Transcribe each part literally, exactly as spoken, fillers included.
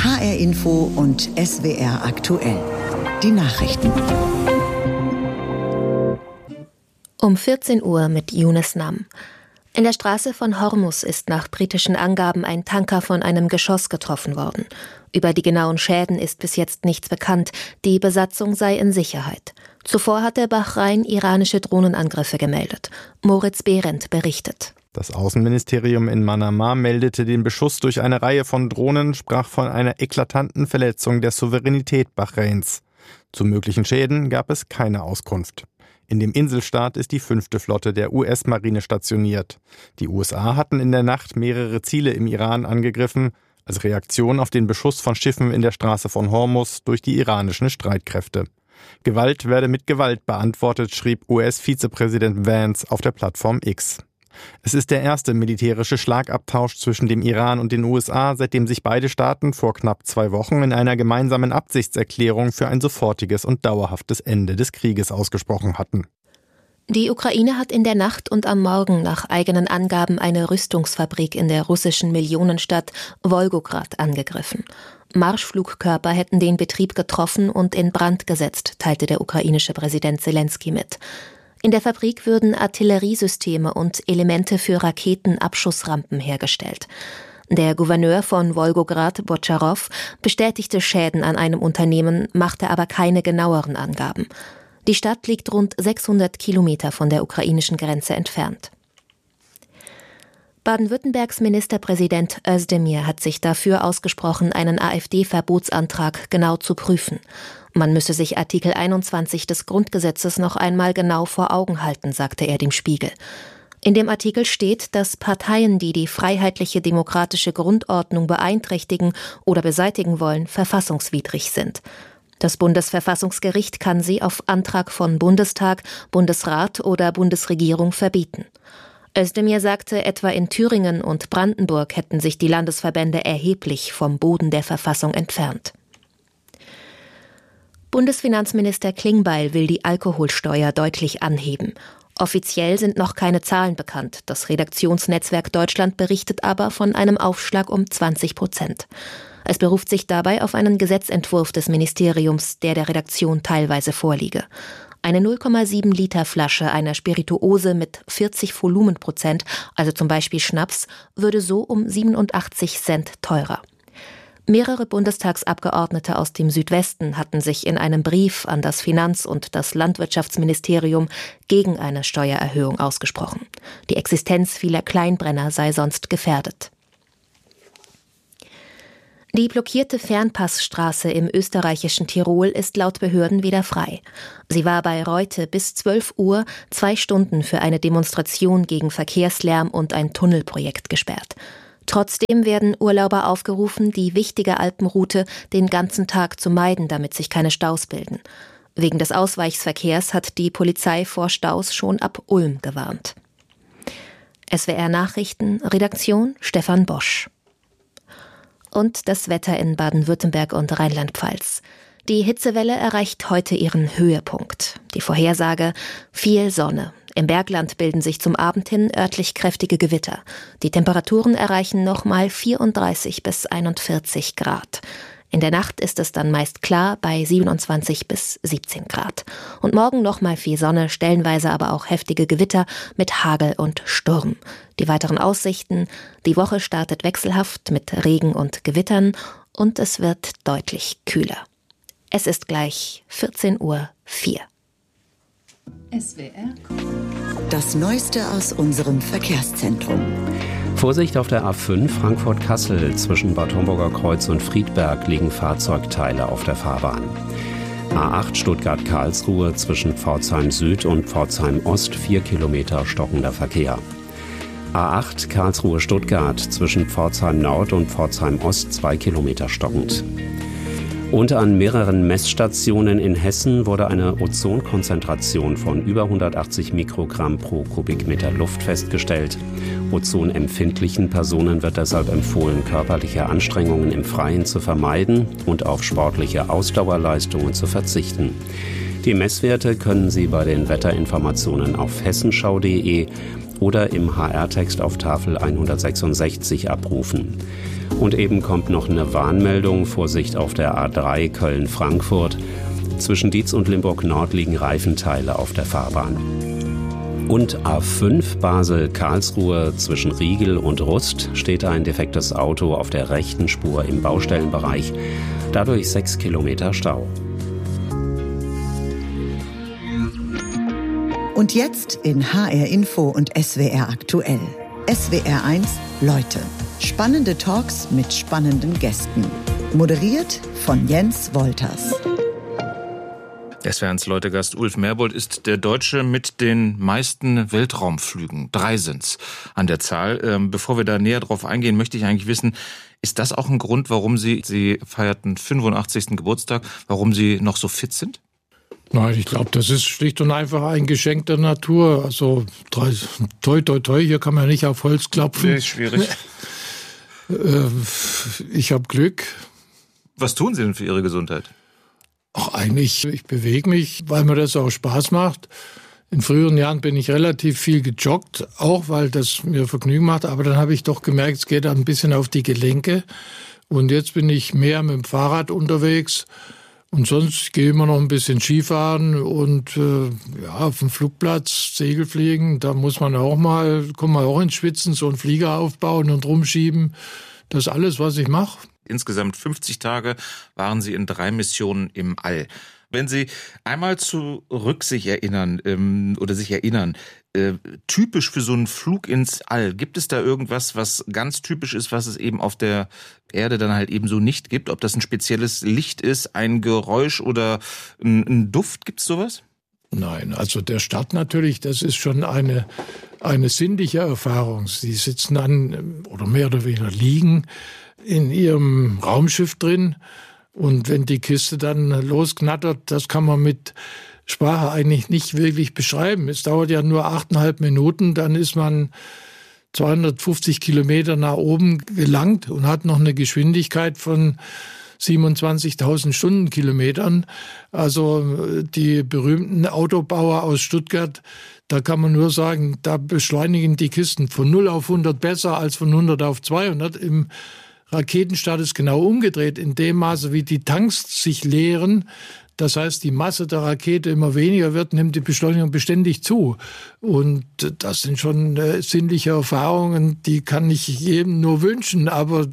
H R Info und S W R aktuell. Die Nachrichten. Um vierzehn Uhr mit Yunus Nam. In der Straße von Hormuz ist nach britischen Angaben ein Tanker von einem Geschoss getroffen worden. Über die genauen Schäden ist bis jetzt nichts bekannt. Die Besatzung sei in Sicherheit. Zuvor hatte Bahrain iranische Drohnenangriffe gemeldet. Moritz Behrendt berichtet. Das Außenministerium in Manama meldete den Beschuss durch eine Reihe von Drohnen, sprach von einer eklatanten Verletzung der Souveränität Bahrains. Zu möglichen Schäden gab es keine Auskunft. In dem Inselstaat ist die fünfte Flotte der U S-Marine stationiert. Die U S A hatten in der Nacht mehrere Ziele im Iran angegriffen, als Reaktion auf den Beschuss von Schiffen in der Straße von Hormuz durch die iranischen Streitkräfte. Gewalt werde mit Gewalt beantwortet, schrieb U S-Vizepräsident Vance auf der Plattform X. Es ist der erste militärische Schlagabtausch zwischen dem Iran und den U S A, seitdem sich beide Staaten vor knapp zwei Wochen in einer gemeinsamen Absichtserklärung für ein sofortiges und dauerhaftes Ende des Krieges ausgesprochen hatten. Die Ukraine hat in der Nacht und am Morgen nach eigenen Angaben eine Rüstungsfabrik in der russischen Millionenstadt Wolgograd angegriffen. Marschflugkörper hätten den Betrieb getroffen und in Brand gesetzt, teilte der ukrainische Präsident Selenskyj mit. In der Fabrik würden Artilleriesysteme und Elemente für Raketenabschussrampen hergestellt. Der Gouverneur von Wolgograd, Botscharov, bestätigte Schäden an einem Unternehmen, machte aber keine genaueren Angaben. Die Stadt liegt rund sechshundert Kilometer von der ukrainischen Grenze entfernt. Baden-Württembergs Ministerpräsident Özdemir hat sich dafür ausgesprochen, einen AfD-Verbotsantrag genau zu prüfen. Man müsse sich Artikel einundzwanzig des Grundgesetzes noch einmal genau vor Augen halten, sagte er dem Spiegel. In dem Artikel steht, dass Parteien, die die freiheitliche demokratische Grundordnung beeinträchtigen oder beseitigen wollen, verfassungswidrig sind. Das Bundesverfassungsgericht kann sie auf Antrag von Bundestag, Bundesrat oder Bundesregierung verbieten. Özdemir sagte, etwa in Thüringen und Brandenburg hätten sich die Landesverbände erheblich vom Boden der Verfassung entfernt. Bundesfinanzminister Klingbeil will die Alkoholsteuer deutlich anheben. Offiziell sind noch keine Zahlen bekannt. Das Redaktionsnetzwerk Deutschland berichtet aber von einem Aufschlag um zwanzig Prozent. Es beruft sich dabei auf einen Gesetzentwurf des Ministeriums, der der Redaktion teilweise vorliege. Eine null Komma sieben Liter Flasche einer Spirituose mit vierzig Volumenprozent, also zum Beispiel Schnaps, würde so um siebenundachtzig Cent teurer. Mehrere Bundestagsabgeordnete aus dem Südwesten hatten sich in einem Brief an das Finanz- und das Landwirtschaftsministerium gegen eine Steuererhöhung ausgesprochen. Die Existenz vieler Kleinbrenner sei sonst gefährdet. Die blockierte Fernpassstraße im österreichischen Tirol ist laut Behörden wieder frei. Sie war bei Reute bis zwölf Uhr zwei Stunden für eine Demonstration gegen Verkehrslärm und ein Tunnelprojekt gesperrt. Trotzdem werden Urlauber aufgerufen, die wichtige Alpenroute den ganzen Tag zu meiden, damit sich keine Staus bilden. Wegen des Ausweichsverkehrs hat die Polizei vor Staus schon ab Ulm gewarnt. S W R Nachrichten, Redaktion Stefan Bosch. Und das Wetter in Baden-Württemberg und Rheinland-Pfalz. Die Hitzewelle erreicht heute ihren Höhepunkt. Die Vorhersage: viel Sonne. Im Bergland bilden sich zum Abend hin örtlich kräftige Gewitter. Die Temperaturen erreichen nochmal vierunddreißig bis einundvierzig Grad. In der Nacht ist es dann meist klar bei siebenundzwanzig bis siebzehn Grad. Und morgen nochmal viel Sonne, stellenweise aber auch heftige Gewitter mit Hagel und Sturm. Die weiteren Aussichten: die Woche startet wechselhaft mit Regen und Gewittern und es wird deutlich kühler. Es ist gleich vierzehn Uhr vier. S W R. Das Neueste aus unserem Verkehrszentrum. Vorsicht auf der A fünf Frankfurt-Kassel. Zwischen Bad Homburger Kreuz und Friedberg liegen Fahrzeugteile auf der Fahrbahn. A acht Stuttgart-Karlsruhe zwischen Pforzheim Süd und Pforzheim Ost vier Kilometer stockender Verkehr. A acht Karlsruhe-Stuttgart zwischen Pforzheim Nord und Pforzheim Ost zwei Kilometer stockend. Und an mehreren Messstationen in Hessen wurde eine Ozonkonzentration von über hundertachtzig Mikrogramm pro Kubikmeter Luft festgestellt. Ozonempfindlichen Personen wird deshalb empfohlen, körperliche Anstrengungen im Freien zu vermeiden und auf sportliche Ausdauerleistungen zu verzichten. Die Messwerte können Sie bei den Wetterinformationen auf hessenschau punkt de oder im H R-Text auf Tafel hundertsechsundsechzig abrufen. Und eben kommt noch eine Warnmeldung, Vorsicht auf der A drei Köln-Frankfurt. Zwischen Dietz und Limburg-Nord liegen Reifenteile auf der Fahrbahn. Und A fünf Basel-Karlsruhe zwischen Riegel und Rust steht ein defektes Auto auf der rechten Spur im Baustellenbereich. Dadurch sechs Kilometer Stau. Und jetzt in H R Info und S W R aktuell. S W R eins Leute. Spannende Talks mit spannenden Gästen. Moderiert von Jens Wolters. S W R eins Leute-Gast Ulf Merbold ist der Deutsche mit den meisten Weltraumflügen. Drei sind's an der Zahl. Ähm, bevor wir da näher drauf eingehen, möchte ich eigentlich wissen, ist das auch ein Grund, warum Sie, Sie feierten fünfundachtzigsten Geburtstag, warum Sie noch so fit sind? Nein, ich glaube, das ist schlicht und einfach ein Geschenk der Natur. Also drei, toi, toi, toi, hier kann man nicht auf Holz klopfen. Nee, ist schwierig. Ich habe Glück. Was tun Sie denn für Ihre Gesundheit? Ach, eigentlich, ich bewege mich, weil mir das auch Spaß macht. In früheren Jahren bin ich relativ viel gejoggt, auch weil das mir Vergnügen macht. Aber dann habe ich doch gemerkt, es geht ein bisschen auf die Gelenke. Und jetzt bin ich mehr mit dem Fahrrad unterwegs. Und sonst gehe ich immer noch ein bisschen Skifahren und äh, ja, auf dem Flugplatz Segelfliegen. Da muss man auch mal, kommt man auch ins Schwitzen, so einen Flieger aufbauen und rumschieben. Das ist alles, was ich mache. Insgesamt fünfzig Tage waren Sie in drei Missionen im All. Wenn Sie einmal zurück sich erinnern ähm, oder sich erinnern, äh, typisch für so einen Flug ins All, gibt es da irgendwas, was ganz typisch ist, was es eben auf der Erde dann halt eben so nicht gibt? Ob das ein spezielles Licht ist, ein Geräusch oder ein, ein Duft, gibt's sowas? Nein, also der Start natürlich, das ist schon eine, eine sinnliche Erfahrung. Sie sitzen dann oder mehr oder weniger liegen in ihrem Raumschiff drin. Und wenn die Kiste dann losknattert, das kann man mit Sprache eigentlich nicht wirklich beschreiben. Es dauert ja nur achteinhalb Minuten, dann ist man zweihundertfünfzig Kilometer nach oben gelangt und hat noch eine Geschwindigkeit von siebenundzwanzigtausend Stundenkilometern. Also die berühmten Autobauer aus Stuttgart, da kann man nur sagen, da beschleunigen die Kisten von null auf hundert besser als von hundert auf zweihundert. Im Raketenstart ist genau umgedreht, in dem Maße, wie die Tanks sich leeren. Das heißt, die Masse der Rakete immer weniger wird, nimmt die Beschleunigung beständig zu. Und das sind schon äh, sinnliche Erfahrungen, die kann ich jedem nur wünschen. Aber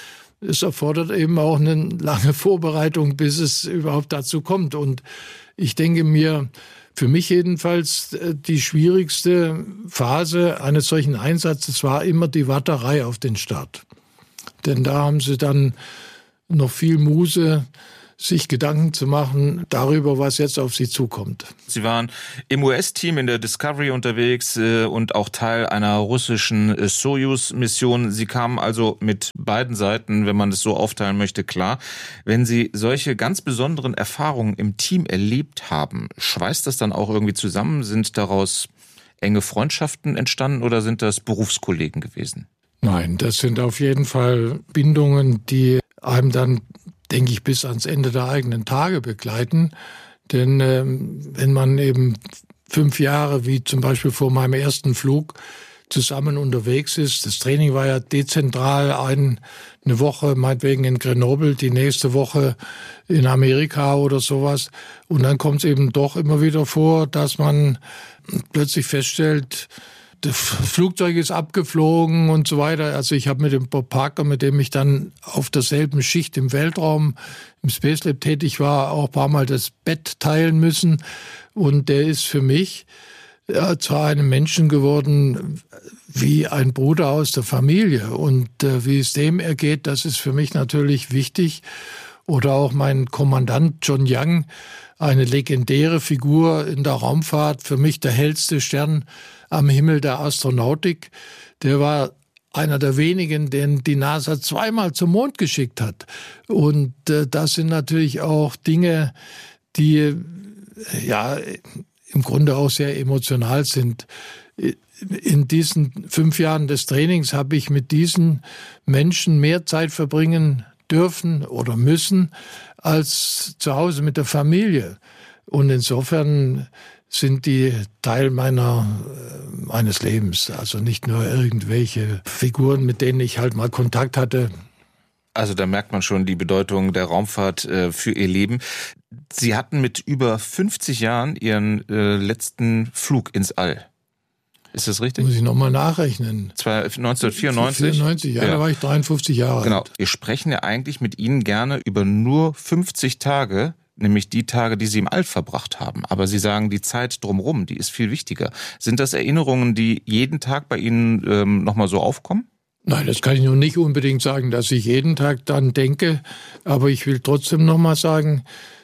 es erfordert eben auch eine lange Vorbereitung, bis es überhaupt dazu kommt. Und ich denke mir, für mich jedenfalls, die schwierigste Phase eines solchen Einsatzes war immer die Warterei auf den Start. Denn da haben sie dann noch viel Muße, sich Gedanken zu machen darüber, was jetzt auf sie zukommt. Sie waren im U S-Team in der Discovery unterwegs äh, und auch Teil einer russischen äh, Soyuz-Mission. Sie kamen also mit beiden Seiten, wenn man es so aufteilen möchte, klar. Wenn Sie solche ganz besonderen Erfahrungen im Team erlebt haben, schweißt das dann auch irgendwie zusammen? Sind daraus enge Freundschaften entstanden oder sind das Berufskollegen gewesen? Nein, das sind auf jeden Fall Bindungen, die einem dann, denke ich, bis ans Ende der eigenen Tage begleiten. Denn ähm, wenn man eben fünf Jahre, wie zum Beispiel vor meinem ersten Flug, zusammen unterwegs ist, das Training war ja dezentral, ein, eine Woche meinetwegen in Grenoble, die nächste Woche in Amerika oder sowas. Und dann kommt es eben doch immer wieder vor, dass man plötzlich feststellt, das Flugzeug ist abgeflogen und so weiter. Also ich habe mit dem Bob Parker, mit dem ich dann auf derselben Schicht im Weltraum, im Space Lab tätig war, auch ein paar Mal das Bett teilen müssen. Und der ist für mich ja, zu einem Menschen geworden wie ein Bruder aus der Familie. Und äh, wie es dem ergeht, das ist für mich natürlich wichtig. Oder auch mein Kommandant John Young, eine legendäre Figur in der Raumfahrt, für mich der hellste Stern am Himmel der Astronautik. Der war einer der wenigen, den die NASA zweimal zum Mond geschickt hat. Und äh, das sind natürlich auch Dinge, die äh, ja im Grunde auch sehr emotional sind. In diesen fünf Jahren des Trainings habe ich mit diesen Menschen mehr Zeit verbringen dürfen oder müssen als zu Hause mit der Familie. Und insofern sind die Teil meiner, meines Lebens. Also nicht nur irgendwelche Figuren, mit denen ich halt mal Kontakt hatte. Also da merkt man schon die Bedeutung der Raumfahrt äh, für ihr Leben. Sie hatten mit über fünfzig Jahren Ihren äh, letzten Flug ins All. Ist das richtig? Muss ich nochmal nachrechnen. neunzehnhundertvierundneunzig? vierundneunzig, ja, ja, da war ich dreiundfünfzig Jahre alt. Genau. Wir sprechen ja eigentlich mit Ihnen gerne über nur fünfzig Tage, nämlich die Tage, die Sie im All verbracht haben. Aber Sie sagen, die Zeit drumherum, die ist viel wichtiger. Sind das Erinnerungen, die jeden Tag bei Ihnen ähm, nochmal so aufkommen? Nein, das kann ich noch nicht unbedingt sagen, dass ich jeden Tag dann denke. Aber ich will trotzdem noch mal sagen,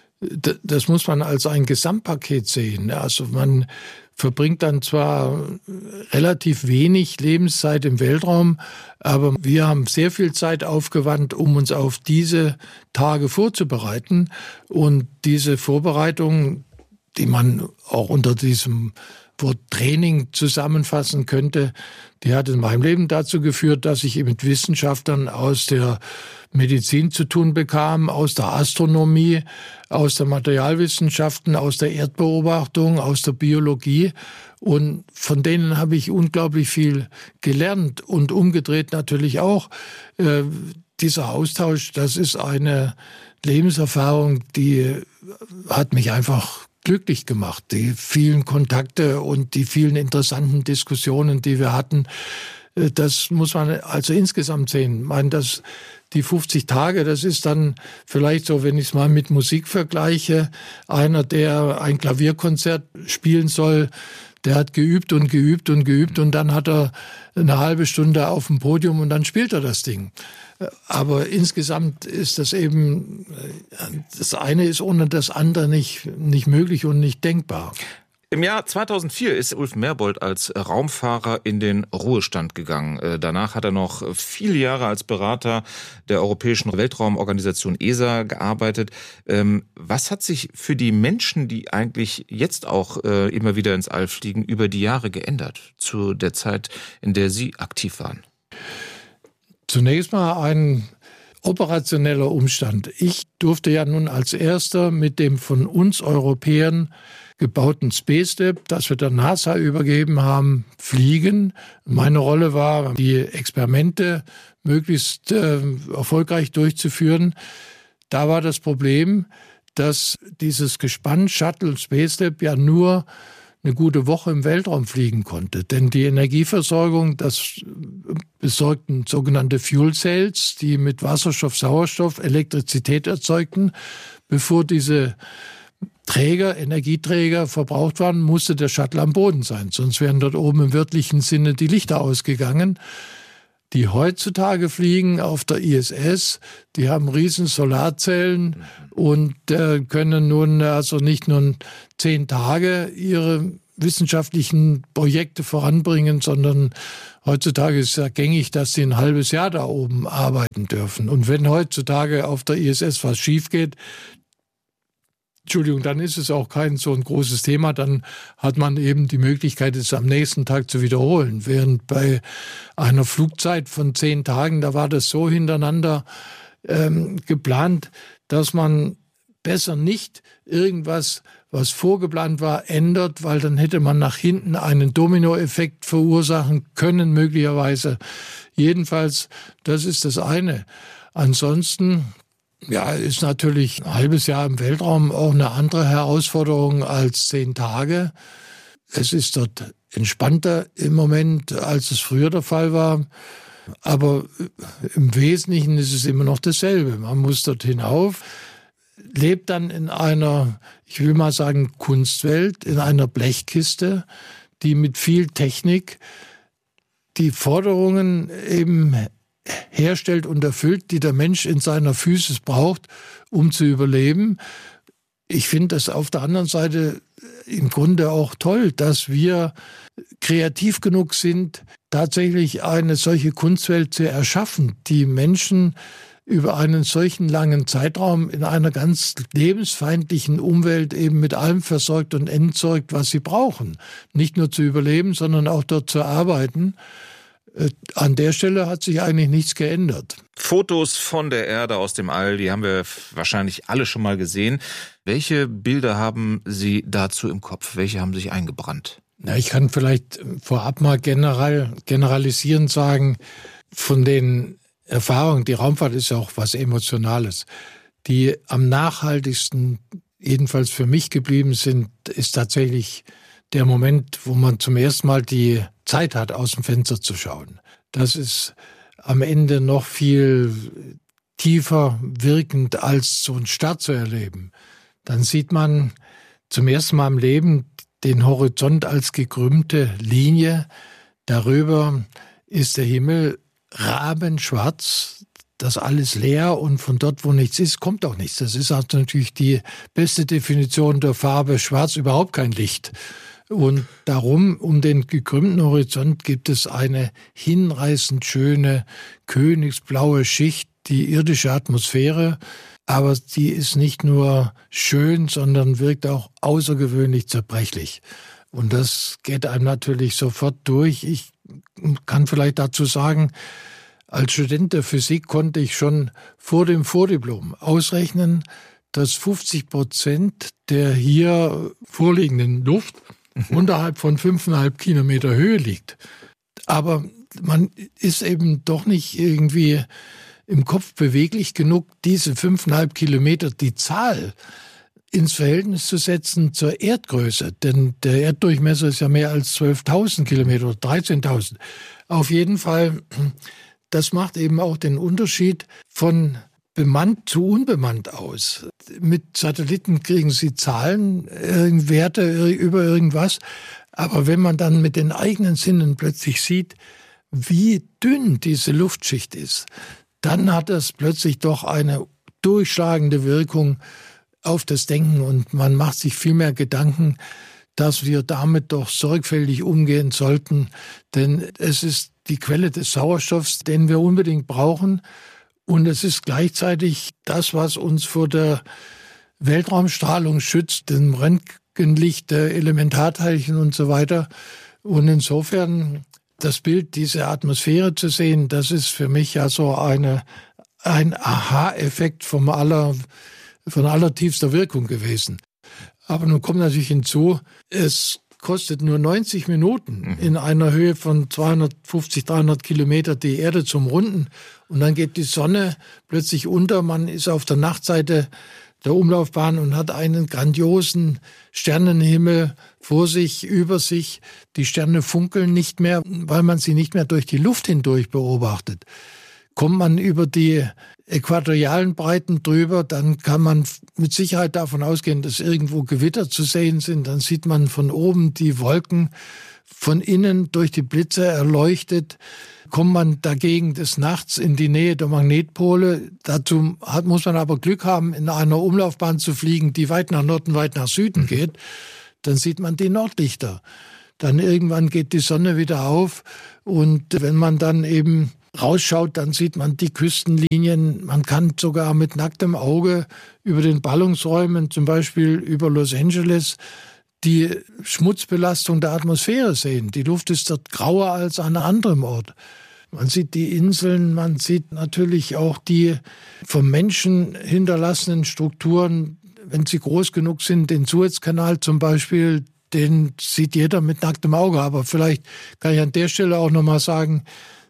das muss man als ein Gesamtpaket sehen. Also man verbringt dann zwar relativ wenig Lebenszeit im Weltraum, aber wir haben sehr viel Zeit aufgewandt, um uns auf diese Tage vorzubereiten. Und diese Vorbereitung, die man auch unter diesem Wort Training zusammenfassen könnte, die hat in meinem Leben dazu geführt, dass ich mit Wissenschaftlern aus der Medizin zu tun bekam, aus der Astronomie, aus der Materialwissenschaften, aus der Erdbeobachtung, aus der Biologie. Und von denen habe ich unglaublich viel gelernt und umgedreht natürlich auch. Äh, dieser Austausch, das ist eine Lebenserfahrung, die hat mich einfach glücklich gemacht. Die vielen Kontakte und die vielen interessanten Diskussionen, die wir hatten, das muss man also insgesamt sehen. Ich meine, das, die fünfzig Tage, das ist dann vielleicht so, wenn ich es mal mit Musik vergleiche, einer, der ein Klavierkonzert spielen soll, der hat geübt und geübt und geübt und dann hat er eine halbe Stunde auf dem Podium und dann spielt er das Ding. Aber insgesamt ist das eben, das eine ist ohne das andere nicht, nicht möglich und nicht denkbar. Im Jahr zweitausendvier ist Ulf Merbold als Raumfahrer in den Ruhestand gegangen. Danach hat er noch viele Jahre als Berater der Europäischen Weltraumorganisation E S A gearbeitet. Was hat sich für die Menschen, die eigentlich jetzt auch immer wieder ins All fliegen, über die Jahre geändert, zu der Zeit, in der Sie aktiv waren? Zunächst mal ein operationeller Umstand. Ich durfte ja nun als Erster mit dem von uns Europäern gebauten Space Lab, das wir der NASA übergeben haben, fliegen. Meine Rolle war, die Experimente möglichst äh, erfolgreich durchzuführen. Da war das Problem, dass dieses Gespann Shuttle Space Lab ja nur eine gute Woche im Weltraum fliegen konnte. Denn die Energieversorgung, das besorgten sogenannte Fuel Cells, die mit Wasserstoff, Sauerstoff Elektrizität erzeugten. Bevor diese Träger, Energieträger verbraucht waren, musste der Shuttle am Boden sein. Sonst wären dort oben im wörtlichen Sinne die Lichter ausgegangen. Die heutzutage fliegen auf der I S S, die haben riesen Solarzellen und äh, können nun also nicht nur zehn Tage ihre wissenschaftlichen Projekte voranbringen, sondern heutzutage ist es ja gängig, dass sie ein halbes Jahr da oben arbeiten dürfen. Und wenn heutzutage auf der I S S was schief geht, Entschuldigung, dann ist es auch kein so ein großes Thema, dann hat man eben die Möglichkeit, es am nächsten Tag zu wiederholen. Während bei einer Flugzeit von zehn Tagen, da war das so hintereinander ähm, geplant, dass man besser nicht irgendwas, was vorgeplant war, ändert, weil dann hätte man nach hinten einen Dominoeffekt verursachen können, möglicherweise. Jedenfalls, das ist das eine. Ansonsten, ja, ist natürlich ein halbes Jahr im Weltraum auch eine andere Herausforderung als zehn Tage. Es ist dort entspannter im Moment, als es früher der Fall war. Aber im Wesentlichen ist es immer noch dasselbe. Man muss dort hinauf, lebt dann in einer, ich will mal sagen, Kunstwelt, in einer Blechkiste, die mit viel Technik die Forderungen eben herstellt und erfüllt, die der Mensch in seiner Physis braucht, um zu überleben. Ich finde das auf der anderen Seite im Grunde auch toll, dass wir kreativ genug sind, tatsächlich eine solche Kunstwelt zu erschaffen, die Menschen über einen solchen langen Zeitraum in einer ganz lebensfeindlichen Umwelt eben mit allem versorgt und entsorgt, was sie brauchen. Nicht nur zu überleben, sondern auch dort zu arbeiten. An der Stelle hat sich eigentlich nichts geändert. Fotos von der Erde aus dem All, die haben wir wahrscheinlich alle schon mal gesehen. Welche Bilder haben Sie dazu im Kopf? Welche haben sich eingebrannt? Na, ich kann vielleicht vorab mal general, generalisierend sagen, von den Erfahrung, die Raumfahrt ist ja auch was Emotionales, die am nachhaltigsten, jedenfalls für mich geblieben sind, ist tatsächlich der Moment, wo man zum ersten Mal die Zeit hat, aus dem Fenster zu schauen. Das ist am Ende noch viel tiefer wirkend, als so einen Start zu erleben. Dann sieht man zum ersten Mal im Leben den Horizont als gekrümmte Linie. Darüber ist der Himmel rabenschwarz, das alles leer, und von dort, wo nichts ist, kommt auch nichts. Das ist also natürlich die beste Definition der Farbe schwarz, überhaupt kein Licht. Und darum, um den gekrümmten Horizont, gibt es eine hinreißend schöne, königsblaue Schicht, die irdische Atmosphäre. Aber die ist nicht nur schön, sondern wirkt auch außergewöhnlich zerbrechlich. Und das geht einem natürlich sofort durch. Ich kann vielleicht dazu sagen, als Student der Physik konnte ich schon vor dem Vordiplom ausrechnen, dass fünfzig Prozent der hier vorliegenden Luft mhm. unterhalb von fünfeinhalb Kilometer Höhe liegt. Aber man ist eben doch nicht irgendwie im Kopf beweglich genug, diese fünfeinhalb Kilometer, die Zahl, ins Verhältnis zu setzen zur Erdgröße. Denn der Erddurchmesser ist ja mehr als zwölftausend Kilometer oder dreizehntausend. Auf jeden Fall, das macht eben auch den Unterschied von bemannt zu unbemannt aus. Mit Satelliten kriegen Sie Zahlen, Werte über irgendwas. Aber wenn man dann mit den eigenen Sinnen plötzlich sieht, wie dünn diese Luftschicht ist, dann hat das plötzlich doch eine durchschlagende Wirkung auf das Denken, und man macht sich viel mehr Gedanken, dass wir damit doch sorgfältig umgehen sollten, denn es ist die Quelle des Sauerstoffs, den wir unbedingt brauchen, und es ist gleichzeitig das, was uns vor der Weltraumstrahlung schützt, dem Röntgenlicht der Elementarteilchen und so weiter. Und insofern das Bild, diese Atmosphäre zu sehen, das ist für mich ja so eine, ein Aha-Effekt vom aller, von allertiefster Wirkung gewesen. Aber nun kommt natürlich hinzu, es kostet nur neunzig Minuten in einer Höhe von zweihundertfünfzig, dreihundert Kilometer die Erde zum Runden, und dann geht die Sonne plötzlich unter. Man ist auf der Nachtseite der Umlaufbahn und hat einen grandiosen Sternenhimmel vor sich, über sich. Die Sterne funkeln nicht mehr, weil man sie nicht mehr durch die Luft hindurch beobachtet. Kommt man über die äquatorialen Breiten drüber, dann kann man mit Sicherheit davon ausgehen, dass irgendwo Gewitter zu sehen sind. Dann sieht man von oben die Wolken von innen durch die Blitze erleuchtet. Kommt man dagegen des Nachts in die Nähe der Magnetpole, dazu hat, muss man aber Glück haben, in einer Umlaufbahn zu fliegen, die weit nach Norden, weit nach Süden geht, dann sieht man die Nordlichter. Dann irgendwann geht die Sonne wieder auf, und wenn man dann eben rausschaut, dann sieht man die Küstenlinien. Man kann sogar mit nacktem Auge über den Ballungsräumen, zum Beispiel über Los Angeles, die Schmutzbelastung der Atmosphäre sehen. Die Luft ist dort grauer als an einem anderen Ort. Man sieht die Inseln, man sieht natürlich auch die vom Menschen hinterlassenen Strukturen, wenn sie groß genug sind. Den Suezkanal zum Beispiel, den sieht jeder mit nacktem Auge. Aber vielleicht kann ich an der Stelle auch nochmal sagen,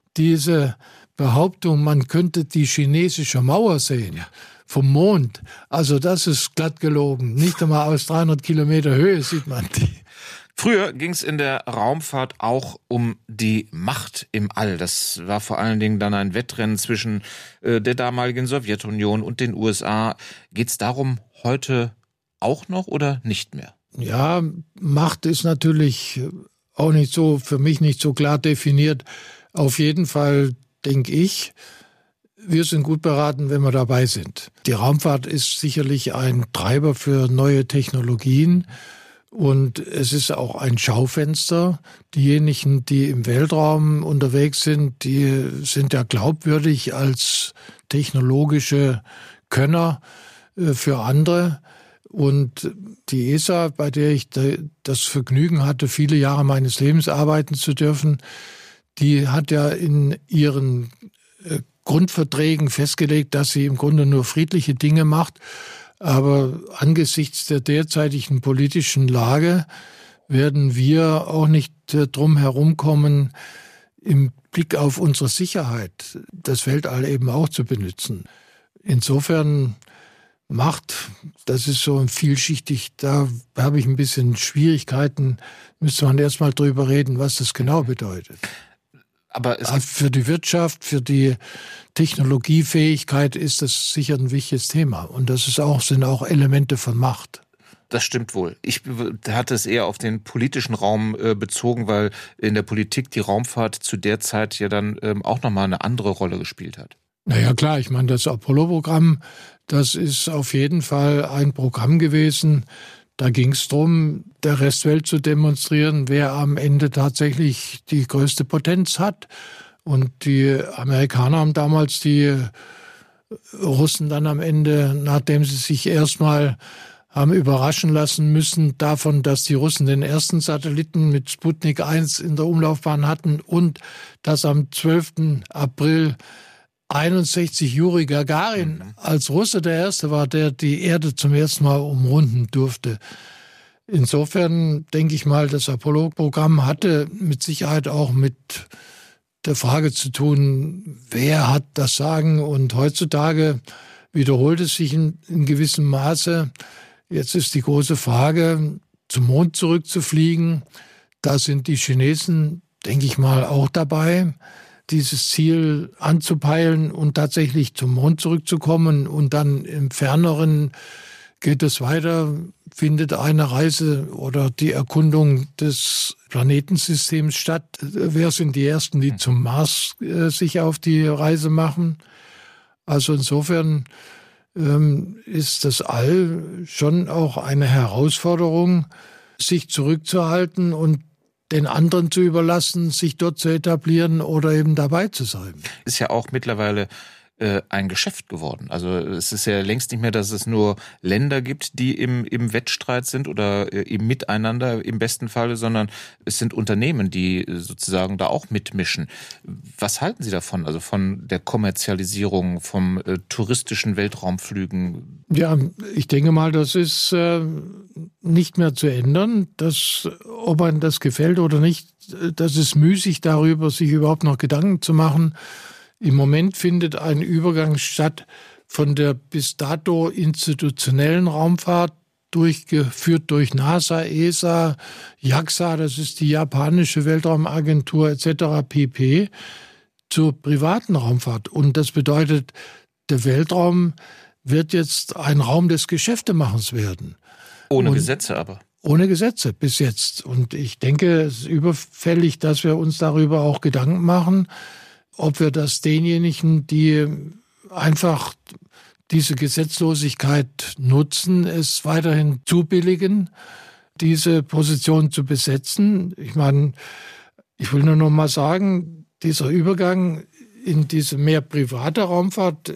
diese Behauptung, man könnte die chinesische Mauer sehen vom Mond, also das ist glatt gelogen. Nicht einmal aus dreihundert Kilometer Höhe sieht man die. Früher ging es in der Raumfahrt auch um die Macht im All. Das war vor allen Dingen dann ein Wettrennen zwischen äh, der damaligen Sowjetunion und den U S A. Geht es darum heute auch noch oder nicht mehr? Ja, Macht ist natürlich auch nicht so, für mich nicht so klar definiert. Auf jeden Fall denke ich, wir sind gut beraten, wenn wir dabei sind. Die Raumfahrt ist sicherlich ein Treiber für neue Technologien, und es ist auch ein Schaufenster. Diejenigen, die im Weltraum unterwegs sind, die sind ja glaubwürdig als technologische Könner für andere. Und die E S A, bei der ich das Vergnügen hatte, viele Jahre meines Lebens arbeiten zu dürfen, die hat ja in ihren Grundverträgen festgelegt, dass sie im Grunde nur friedliche Dinge macht. Aber angesichts der derzeitigen politischen Lage werden wir auch nicht drum herumkommen, im Blick auf unsere Sicherheit das Weltall eben auch zu benutzen. Insofern Macht, das ist so vielschichtig, da habe ich ein bisschen Schwierigkeiten, müsste man erst mal drüber reden, was das genau bedeutet. Aber es für die Wirtschaft, für die Technologiefähigkeit ist das sicher ein wichtiges Thema. Und das ist auch, sind auch Elemente von Macht. Das stimmt wohl. Ich hatte es eher auf den politischen Raum äh, bezogen, weil in der Politik die Raumfahrt zu der Zeit ja dann ähm, auch nochmal eine andere Rolle gespielt hat. Naja klar, ich meine, das Apollo-Programm, das ist auf jeden Fall ein Programm gewesen. Da ging es darum, der Restwelt zu demonstrieren, wer am Ende tatsächlich die größte Potenz hat. Und die Amerikaner haben damals die Russen dann am Ende, nachdem sie sich erstmal haben überraschen lassen müssen davon, dass die Russen den ersten Satelliten mit Sputnik eins in der Umlaufbahn hatten und dass am zwölften April einundsechzig Juri Gagarin als Russe der Erste war, der die Erde zum ersten Mal umrunden durfte. Insofern denke ich mal, das Apollo-Programm hatte mit Sicherheit auch mit der Frage zu tun, wer hat das Sagen? Und heutzutage wiederholt es sich in, in gewissem Maße. Jetzt ist die große Frage, zum Mond zurückzufliegen. Da sind die Chinesen, denke ich mal, auch dabei, dieses Ziel anzupeilen und tatsächlich zum Mond zurückzukommen. Und dann im Ferneren geht es weiter, findet eine Reise oder die Erkundung des Planetensystems statt. Wer sind die Ersten, die zum Mars äh, sich auf die Reise machen? Also insofern ähm, ist das All schon auch eine Herausforderung, sich zurückzuhalten und den anderen zu überlassen, sich dort zu etablieren oder eben dabei zu sein. Ist ja auch mittlerweile äh, ein Geschäft geworden. Also es ist ja längst nicht mehr, dass es nur Länder gibt, die im, im Wettstreit sind oder äh, im Miteinander im besten Falle, sondern es sind Unternehmen, die sozusagen da auch mitmischen. Was halten Sie davon? Also von der Kommerzialisierung, vom äh, touristischen Weltraumflügen? Ja, ich denke mal, das ist äh, nicht mehr zu ändern. Das, ob einem das gefällt oder nicht, das ist müßig darüber, sich überhaupt noch Gedanken zu machen. Im Moment findet ein Übergang statt von der bis dato institutionellen Raumfahrt, durchgeführt durch NASA, E S A, JAXA, das ist die japanische Weltraumagentur et cetera pp., zur privaten Raumfahrt. Und das bedeutet, der Weltraum wird jetzt ein Raum des Geschäftemachens werden. Ohne Und Gesetze aber. Ohne Gesetze bis jetzt. Und ich denke, es ist überfällig, dass wir uns darüber auch Gedanken machen, ob wir das denjenigen, die einfach diese Gesetzlosigkeit nutzen, es weiterhin zubilligen, diese Position zu besetzen. Ich meine, ich will nur noch mal sagen, dieser Übergang in diese mehr private Raumfahrt